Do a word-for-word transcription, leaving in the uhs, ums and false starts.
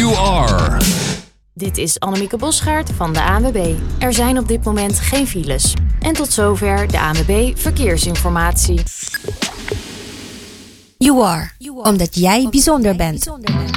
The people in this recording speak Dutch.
You Are. Dit is Annemieke Bosgaard van de A N W B. Er zijn op dit moment geen files. En tot zover de A N W B Verkeersinformatie. You Are, omdat jij bijzonder bent.